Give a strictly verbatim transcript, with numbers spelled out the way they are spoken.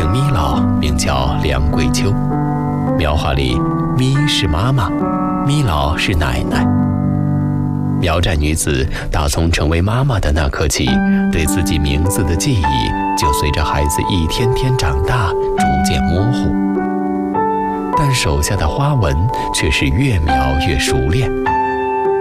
姓咪老，名叫梁桂秋。苗话里，咪是妈妈，咪老是奶奶。苗寨女子打从成为妈妈的那刻起，对自己名字的记忆就随着孩子一天天长大逐渐模糊，但手下的花纹却是越描越熟练。